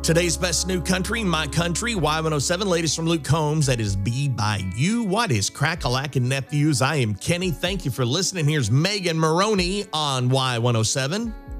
Today's best new country, My Country, Y107, latest from Luke Combs. That is Be By You. What is crack-a-lackin' nephews? I am Kenny. Thank you for listening. Here's Megan Maroney on Y107.